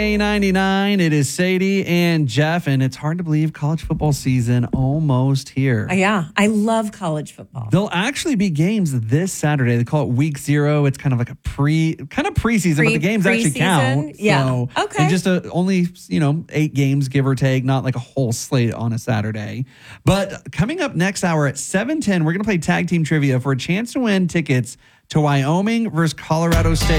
A99, it is Sadie and Jeff, and it's hard to believe college football season almost here. Yeah, I love college football. There'll actually be games this Saturday. They call it Week 0. It's kind of like a preseason, but the games actually count. Yeah. So, okay. And just only 8 games, give or take, not like a whole slate on a Saturday. But coming up next hour at 7:10, we're going to play tag team trivia for a chance to win tickets to Wyoming versus Colorado State.